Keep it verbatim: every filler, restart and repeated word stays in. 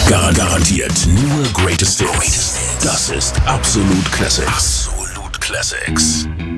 Gar garantiert nur Greatest Hits. Das ist Absolut Classics. Absolut Classics.